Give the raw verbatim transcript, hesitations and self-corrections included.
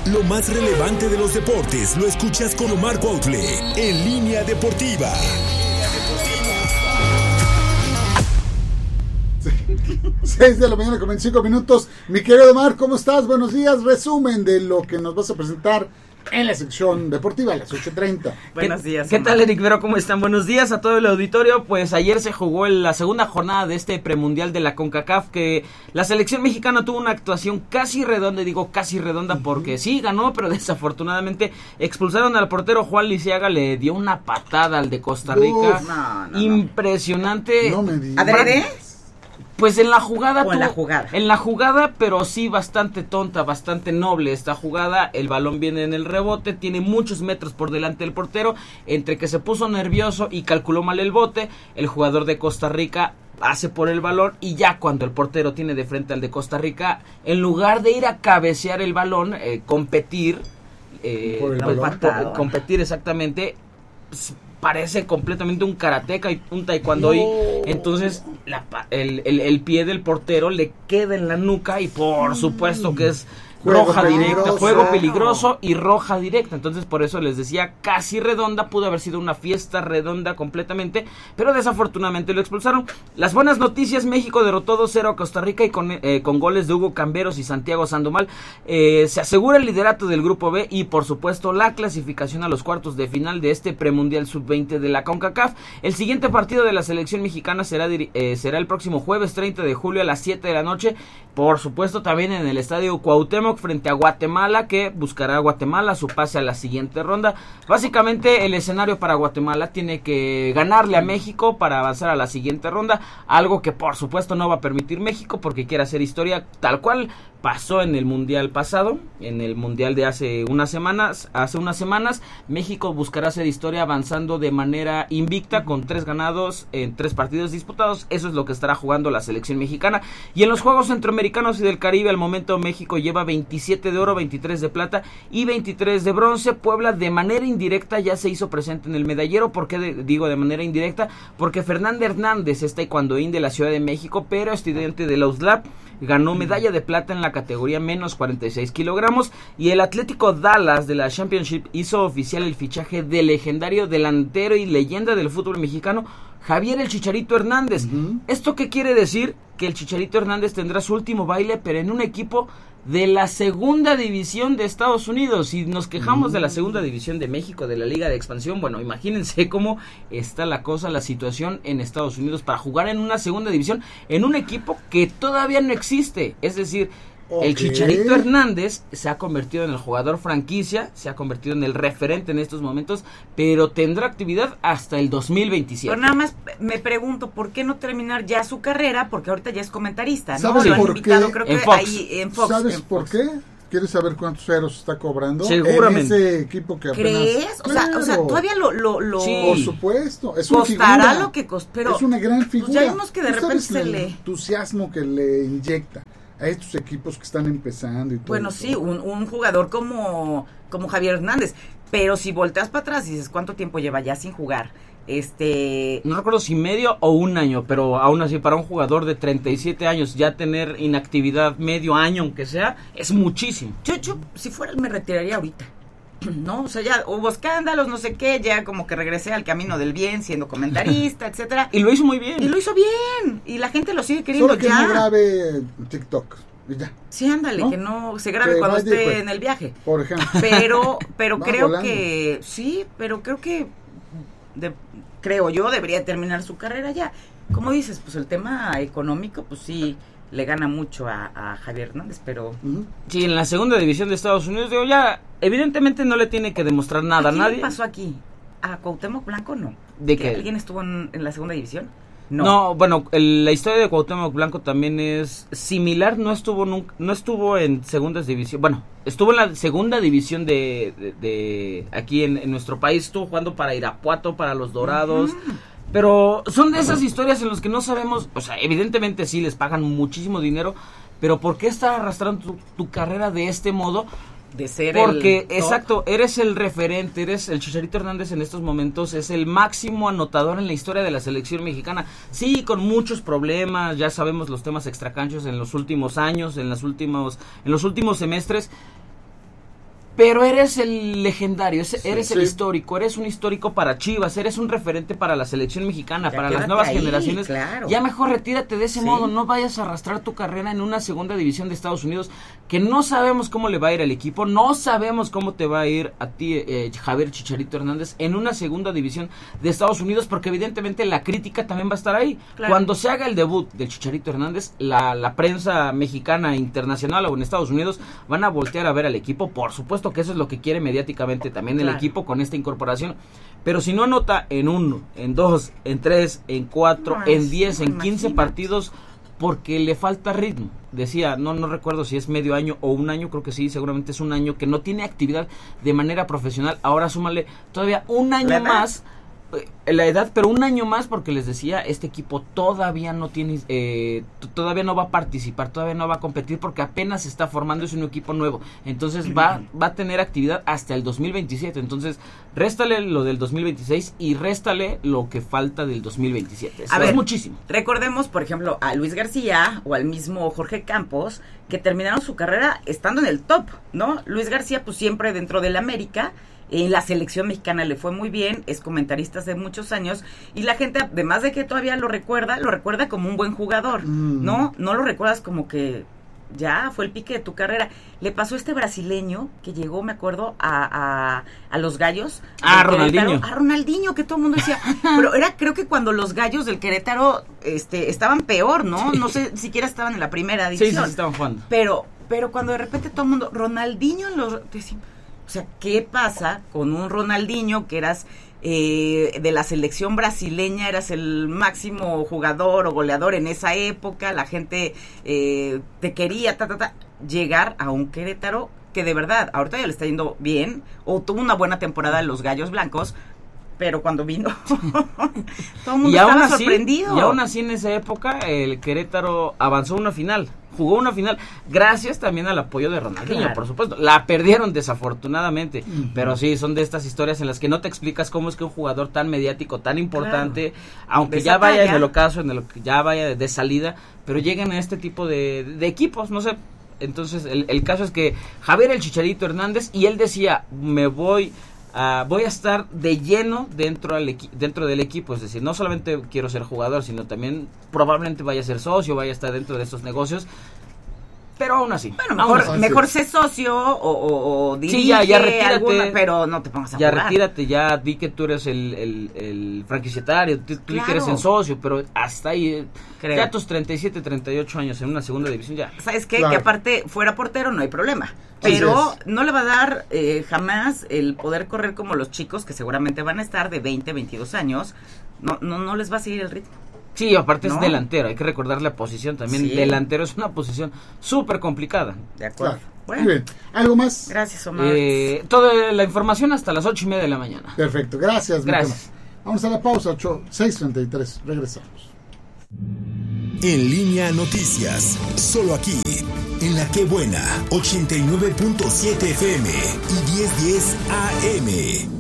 Lo más relevante de los deportes lo escuchas con Omar Cuautle en Línea Deportiva. seis de la mañana con veinticinco minutos. Mi querido Omar, ¿cómo estás? Buenos días. Resumen de lo que nos vas a presentar en la sección deportiva a las ocho treinta. Buenos días. ¿Qué tal, Eric Vero? ¿Cómo están? Buenos días a todo el auditorio. Pues ayer se jugó la segunda jornada de este premundial de la CONCACAF, que la selección mexicana tuvo una actuación casi redonda, y digo casi redonda porque sí ganó, pero desafortunadamente expulsaron al portero. Juan Lisiaga le dio una patada al de Costa Rica. Uf, no, no, impresionante. No me digas. ¿Adrede? Pues en la jugada. O en la tuvo, jugada. En la jugada, pero sí bastante tonta, bastante noble esta jugada. El balón viene en el rebote, tiene muchos metros por delante del portero. Entre que se puso nervioso y calculó mal el bote, el jugador de Costa Rica hace por el balón, y ya cuando el portero tiene de frente al de Costa Rica, en lugar de ir a cabecear el balón, eh, competir, eh, Por el por- balón. por- competir exactamente, pues, parece completamente un karateca y un taekwondo, y entonces la, pa- el, el, el pie del portero le queda en la nuca y por supuesto que es Juego roja directa, peligroso. juego peligroso y roja directa. Entonces por eso les decía casi redonda, pudo haber sido una fiesta redonda completamente, pero desafortunadamente lo expulsaron. Las buenas noticias: México derrotó dos cero a Costa Rica y con, eh, con goles de Hugo Camberos y Santiago Sandoval, eh, se asegura el liderato del grupo B y por supuesto la clasificación a los cuartos de final de este premundial sub veinte de la CONCACAF. El siguiente partido de la selección mexicana será, eh, será el próximo jueves treinta de julio a las siete de la noche, por supuesto también en el estadio Cuauhtémoc frente a Guatemala, que buscará a Guatemala su pase a la siguiente ronda. Básicamente el escenario para Guatemala tiene que ganarle a México para avanzar a la siguiente ronda, algo que por supuesto no va a permitir México porque quiere hacer historia tal cual pasó en el mundial pasado, en el mundial de hace unas semanas, hace unas semanas México buscará hacer historia avanzando de manera invicta con tres ganados en tres partidos disputados. Eso es lo que estará jugando la selección mexicana. Y en los Juegos Centroamericanos y del Caribe, al momento México lleva veintisiete de oro, veintitrés de plata y veintitrés de bronce. Puebla de manera indirecta ya se hizo presente en el medallero. ¿Por qué de, digo de manera indirecta? Porque Fernanda Hernández es taekwondoín de la Ciudad de México, pero estudiante de la U S L A P, ganó medalla de plata en la categoría menos cuarenta y seis kilogramos, y el Atlético Dallas de la Championship hizo oficial el fichaje del legendario delantero y leyenda del fútbol mexicano, Javier el Chicharito Hernández. Uh-huh. ¿Esto qué quiere decir? Que el Chicharito Hernández tendrá su último baile, pero en un equipo de la segunda división de Estados Unidos. Si nos quejamos uh-huh. de la segunda división de México, de la Liga de Expansión, bueno, imagínense cómo está la cosa, la situación en Estados Unidos para jugar en una segunda división, en un equipo que todavía no existe. Es decir, okay. el Chicharito Hernández se ha convertido en el jugador franquicia, se ha convertido en el referente en estos momentos, pero tendrá actividad hasta el dos mil veintisiete. Pero nada más me pregunto, ¿por qué no terminar ya su carrera? Porque ahorita ya es comentarista, ¿no? ¿Sabes Lo han por invitado, qué? creo En que Fox. ahí en Fox. ¿Sabes en por Fox. qué? ¿Quieres saber cuántos ceros está cobrando? Seguramente. En ese equipo que apenas... ¿Crees? O sea, o sea, todavía lo... lo, lo... Sí. Por supuesto. Es una costará figura. lo que costó, pero... Es una gran figura. Pues ya vimos que de ¿Tú repente sabes se el le... entusiasmo que le inyecta a estos equipos que están empezando y todo. Bueno, eso. sí, un, un jugador como, como Javier Hernández, pero si volteas para atrás y dices, ¿cuánto tiempo lleva ya sin jugar? Este... No recuerdo si medio o un año, pero aún así para un jugador de treinta y siete años ya tener inactividad medio año, aunque sea, es muchísimo. Yo, yo, si fuera él me retiraría ahorita, ¿no? O sea, ya hubo escándalos, no sé qué, ya como que regresé al camino del bien, siendo comentarista, etcétera. Y lo hizo muy bien. Y lo hizo bien, y la gente lo sigue queriendo. Solo que ya. no grabe TikTok, y ya. Sí, ándale, ¿no? que no se grabe Que cuando vaya, esté pues, en el viaje. Por ejemplo. Pero, pero Va creo volando. que, sí, pero creo que, de, creo yo, debería terminar su carrera ya. Como dices, pues el tema económico, pues sí, le gana mucho a, a Javier Hernández, pero... Uh-huh. Sí, en la segunda división de Estados Unidos, digo, ya, evidentemente no le tiene que demostrar nada a ¿A nadie. qué pasó aquí? ¿A Cuauhtémoc Blanco no? ¿De ¿Que qué? ¿Alguien estuvo en, en la segunda división? No. No, bueno, el- la historia de Cuauhtémoc Blanco también es similar, no estuvo nunca, no estuvo en segundas división, bueno, estuvo en la segunda división de, de, de aquí en, en nuestro país, estuvo jugando para Irapuato, para los Dorados, uh-huh. Pero son de esas historias en las que no sabemos, o sea, evidentemente sí les pagan muchísimo dinero, pero ¿por qué estar arrastrando tu, tu carrera de este modo? De ser Porque, el exacto, eres el referente, eres el Chicharito Hernández en estos momentos, es el máximo anotador en la historia de la selección mexicana. Sí, con muchos problemas, ya sabemos los temas extracanchos en los últimos años, en los últimos, en los últimos semestres. pero eres el legendario, eres sí, el sí. histórico, eres un histórico para Chivas, eres un referente para la selección mexicana, ya para las nuevas ahí, generaciones. Claro. Ya mejor retírate de ese sí. modo, no vayas a arrastrar tu carrera en una segunda división de Estados Unidos, que no sabemos cómo le va a ir al equipo, no sabemos cómo te va a ir a ti, eh, Javier Chicharito Hernández, en una segunda división de Estados Unidos, porque evidentemente la crítica también va a estar ahí. Claro. Cuando se haga el debut del Chicharito Hernández, la, la prensa mexicana, internacional o en Estados Unidos van a voltear a ver al equipo, por supuesto que eso es lo que quiere mediáticamente también el claro. equipo con esta incorporación, pero si no anota en uno, en dos, en tres, en cuatro, no, en diez, no, en quince imagínate. partidos, porque le falta ritmo. Decía, no no recuerdo si es medio año o un año, creo que sí, seguramente es un año que no tiene actividad de manera profesional. Ahora súmale todavía un año más, eh, la edad, pero un año más, porque les decía, este equipo todavía no tiene, eh, t- todavía no va a participar, todavía no va a competir, porque apenas se está formando, es un equipo nuevo. Entonces va, va a tener actividad hasta el dos mil veintisiete. Entonces, réstale lo del dos mil veintiséis y réstale lo que falta del dos mil veintisiete. Eso A es ver, muchísimo. Recordemos, por ejemplo, a Luis García o al mismo Jorge Campos, que terminaron su carrera estando en el top, ¿no? Luis García, pues siempre dentro del América, en la selección mexicana le fue muy bien, es comentarista hace muchos años, y la gente, además de que todavía lo recuerda, lo recuerda como un buen jugador, Mm. ¿no? No lo recuerdas como que ya fue el pique de tu carrera. Le pasó a este brasileño que llegó, me acuerdo, a, a, a los Gallos. Ah, del Ronaldinho. Querétaro. A Ronaldinho, que todo el mundo decía. Pero era, creo que cuando los Gallos del Querétaro este, estaban peor, ¿no? Sí. No sé, ni siquiera estaban en la primera Sí, sí, división. sí, estaban jugando. Pero, pero cuando de repente todo el mundo, Ronaldinho en los... decía, o sea, ¿qué pasa con un Ronaldinho que eras eh, de la selección brasileña, eras el máximo jugador o goleador en esa época, la gente eh, te quería, ta, ta, ta, llegar a un Querétaro que de verdad, ahorita ya le está yendo bien, o tuvo una buena temporada en los Gallos Blancos, pero cuando vino, todo el mundo y aún estaba así, sorprendido. Y aún así en esa época el Querétaro avanzó a una final, jugó una final, gracias también al apoyo de Ronaldinho, Claro. por supuesto. La perdieron desafortunadamente, Uh-huh. pero sí, son de estas historias en las que no te explicas cómo es que un jugador tan mediático, tan importante, aunque De ya esa vaya talla. en el ocaso, en el que ya vaya de, de salida, pero lleguen a este tipo de, de equipos, no sé. Entonces, el, el caso es que Javier el Chicharito Hernández, y él decía, me voy... Uh, voy a estar de lleno dentro, al equi- dentro del equipo, es decir, no solamente quiero ser jugador, sino también probablemente vaya a ser socio, vaya a estar dentro de estos negocios, pero aún así. Bueno, aún mejor, así. mejor sé socio o, o, o dirige Sí, ya, ya retírate. alguna, pero no te pongas a Ya jugar. retírate, ya di que tú eres el, el, el franquiciatario, tú tú Claro. que eres el socio, pero hasta ahí, eh, Creo. ya tus treinta y siete, treinta y ocho años en una segunda división, ya. ¿Sabes qué? Claro. Que aparte fuera portero no hay problema. Así Pero es. no le va a dar eh, jamás el poder correr como los chicos que seguramente van a estar de veinte, veintidós años. No, no, no les va a seguir el ritmo. Sí, aparte ¿No? es delantero, hay que recordar la posición también. Sí. Delantero es una posición súper complicada. De acuerdo. Claro. Bueno, Muy bien. ¿Algo más? gracias, Omar. Eh, toda la información hasta las ocho y media de la mañana. Perfecto. Gracias. mi Gracias. tema. Vamos a la pausa, ocho, seis treinta y tres. Regresamos. En línea noticias, solo aquí, en La Que Buena, ochenta y nueve punto siete F M y diez diez A M.